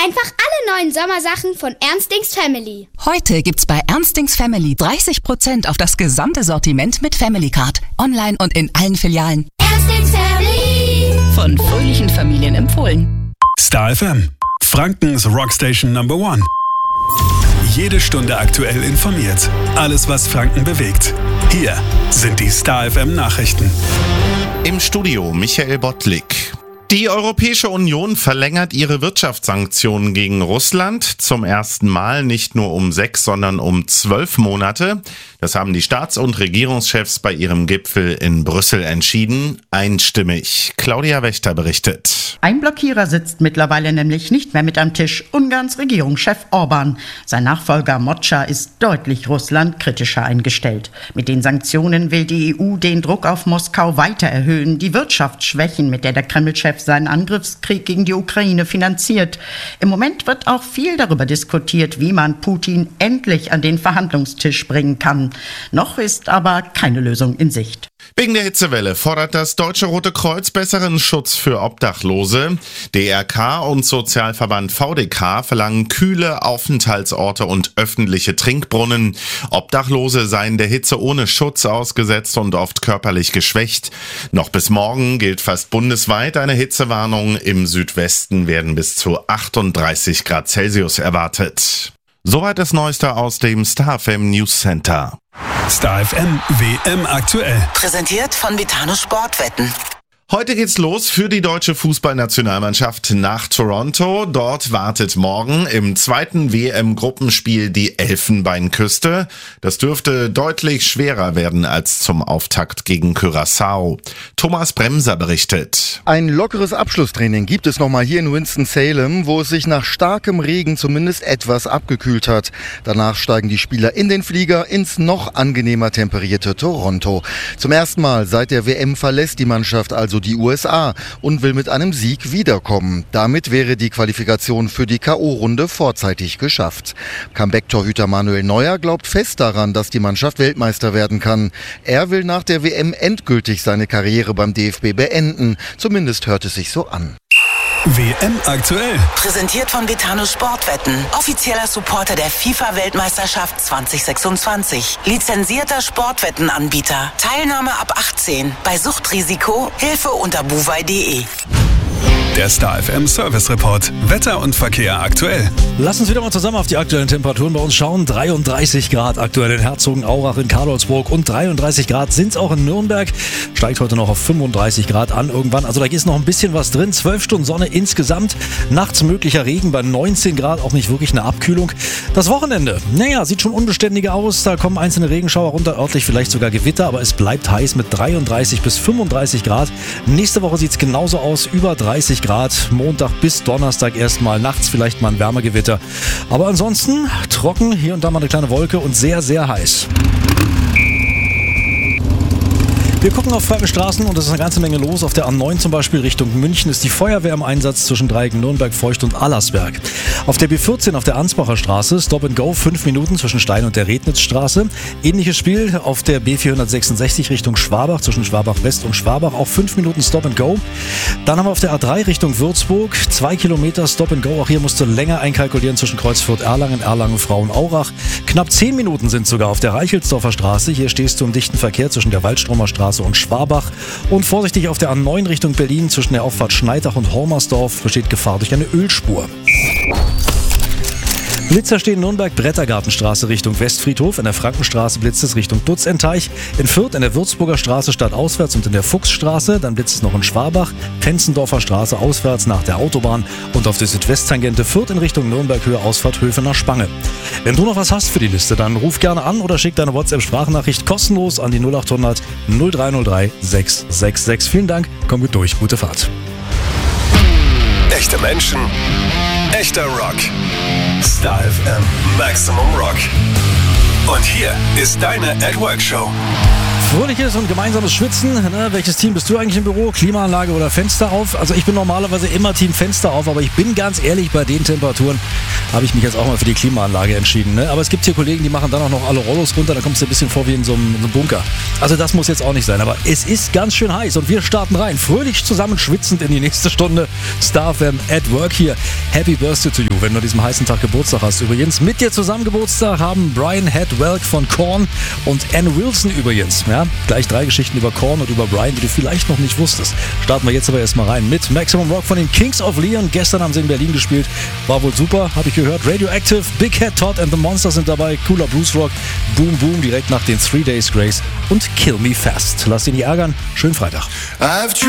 einfach alle neuen Sommersachen von Ernstings Family. Heute gibt's bei Ernstings Family 30% auf das gesamte Sortiment mit Family Card. Online und in allen Filialen. Ernstings Family. Von fröhlichen Familien empfohlen. Star FM, Frankens Rockstation Number 1. Jede Stunde aktuell informiert. Alles, was Franken bewegt. Hier sind die Star FM Nachrichten. Im Studio Michael Bottlik. Die Europäische Union verlängert ihre Wirtschaftssanktionen gegen Russland zum ersten Mal nicht nur um 6, sondern um 12 Monate. Das haben die Staats- und Regierungschefs bei ihrem Gipfel in Brüssel entschieden. Einstimmig. Claudia Wächter berichtet. Ein Blockierer sitzt mittlerweile nämlich nicht mehr mit am Tisch. Ungarns Regierungschef Orbán. Sein Nachfolger Mocsa ist deutlich russlandkritischer eingestellt. Mit den Sanktionen will die EU den Druck auf Moskau weiter erhöhen, die Wirtschaft schwächen, mit der Kreml-Chef seinen Angriffskrieg gegen die Ukraine finanziert. Im Moment wird auch viel darüber diskutiert, wie man Putin endlich an den Verhandlungstisch bringen kann. Noch ist aber keine Lösung in Sicht. Wegen der Hitzewelle fordert das Deutsche Rote Kreuz besseren Schutz für Obdachlose. DRK und Sozialverband VDK verlangen kühle Aufenthaltsorte und öffentliche Trinkbrunnen. Obdachlose seien der Hitze ohne Schutz ausgesetzt und oft körperlich geschwächt. Noch bis morgen gilt fast bundesweit eine Hitzewarnung. Im Südwesten werden bis zu 38 Grad Celsius erwartet. Soweit das Neueste aus dem Star FM News Center. Star FM WM aktuell. Präsentiert von Vitano Sportwetten. Heute geht's los für die deutsche Fußballnationalmannschaft nach Toronto. Dort wartet morgen im zweiten WM-Gruppenspiel die Elfenbeinküste. Das dürfte deutlich schwerer werden als zum Auftakt gegen Curaçao. Thomas Bremser berichtet. Ein lockeres Abschlusstraining gibt es nochmal hier in Winston-Salem, wo es sich nach starkem Regen zumindest etwas abgekühlt hat. Danach steigen die Spieler in den Flieger ins noch angenehmer temperierte Toronto. Zum ersten Mal seit der WM verlässt die Mannschaft also die USA und will mit einem Sieg wiederkommen. Damit wäre die Qualifikation für die K.O.-Runde vorzeitig geschafft. Comeback-Torhüter Manuel Neuer glaubt fest daran, dass die Mannschaft Weltmeister werden kann. Er will nach der WM endgültig seine Karriere beim DFB beenden. Zumindest hört es sich so an. WM aktuell. Präsentiert von Vitano Sportwetten. Offizieller Supporter der FIFA-Weltmeisterschaft 2026. Lizenzierter Sportwettenanbieter. Teilnahme ab 18. Bei Suchtrisiko Hilfe unter buwei.de. Der Star FM Service Report. Wetter und Verkehr aktuell. Lass uns wieder mal zusammen auf die aktuellen Temperaturen bei uns schauen. 33 Grad aktuell in Herzogenaurach, in Karlsburg und 33 Grad sind es auch in Nürnberg. Steigt heute noch auf 35 Grad an irgendwann. Also da ist noch ein bisschen was drin. 12 Stunden Sonne insgesamt. Nachts möglicher Regen bei 19 Grad. Auch nicht wirklich eine Abkühlung. Das Wochenende, naja, sieht schon unbeständiger aus. Da kommen einzelne Regenschauer runter, örtlich vielleicht sogar Gewitter. Aber es bleibt heiß mit 33 bis 35 Grad. Nächste Woche sieht es genauso aus. Über 30 Grad. Montag bis Donnerstag erstmal, nachts vielleicht mal ein Wärmegewitter. Aber ansonsten trocken, hier und da mal eine kleine Wolke und sehr, sehr heiß. Wir gucken auf freie Straßen und es ist eine ganze Menge los. Auf der A9 zum Beispiel Richtung München ist die Feuerwehr im Einsatz zwischen Dreiecken Nürnberg, Feucht und Allersberg. Auf der B14 auf der Ansbacher Straße Stop and Go 5 Minuten zwischen Stein und der Rednitzstraße. Ähnliches Spiel auf der B466 Richtung Schwabach zwischen Schwabach West und Schwabach auch 5 Minuten Stop and Go. Dann haben wir auf der A3 Richtung Würzburg 2 Kilometer Stop and Go. Auch hier musst du länger einkalkulieren zwischen Kreuzfurt Erlangen, Frauen-Aurach. Knapp 10 Minuten sind sogar auf der Reichelsdorfer Straße. Hier stehst du im dichten Verkehr zwischen der Waldstromer Straße und Schwabach. Und vorsichtig auf der A9 Richtung Berlin zwischen der Auffahrt Schneidach und Hormersdorf besteht Gefahr durch eine Ölspur. Blitzer stehen in Nürnberg, Brettergartenstraße Richtung Westfriedhof. In der Frankenstraße blitzt es Richtung Dutzenteich. In Fürth in der Würzburger Straße stadtauswärts und in der Fuchsstraße. Dann blitzt es noch in Schwabach, Penzendorfer Straße auswärts nach der Autobahn. Und auf der Südwesttangente Fürth in Richtung Nürnberg Höhe Ausfahrt Höfener Spange. Wenn du noch was hast für die Liste, dann ruf gerne an oder schick deine WhatsApp-Sprachnachricht kostenlos an die 0800 0303 666. Vielen Dank, komm gut durch, gute Fahrt. Echte Menschen, echter Rock. Star FM Maximum Rock. Und hier ist deine At-Work-Show. Fröhliches und gemeinsames Schwitzen. Welches Team bist du eigentlich im Büro? Klimaanlage oder Fenster auf? Also ich bin normalerweise immer Team Fenster auf, aber ich bin ganz ehrlich, bei den Temperaturen, habe ich mich jetzt auch mal für die Klimaanlage entschieden. Ne? Aber es gibt hier Kollegen, die machen dann auch noch alle Rollos runter, da kommst du ein bisschen vor wie in so einem Bunker. Also das muss jetzt auch nicht sein, aber es ist ganz schön heiß und wir starten rein. Fröhlich zusammen schwitzend in die nächste Stunde. Star FM at Work hier. Happy Birthday to you, wenn du an diesem heißen Tag Geburtstag hast. Übrigens, mit dir zusammen Geburtstag haben Brian Hedwelk von Korn und Ann Wilson übrigens. Ja, gleich 3 Geschichten über Korn und über Brian, die du vielleicht noch nicht wusstest. Starten wir jetzt aber erstmal rein mit Maximum Rock von den Kings of Leon. Gestern haben sie in Berlin gespielt. War wohl super, habe ich gehört. Radioactive, Big Head Todd and the Monsters sind dabei. Cooler Bluesrock. Boom Boom direkt nach den 3 Days Grace und Kill Me Fast. Lass dich nicht ärgern. Schönen Freitag.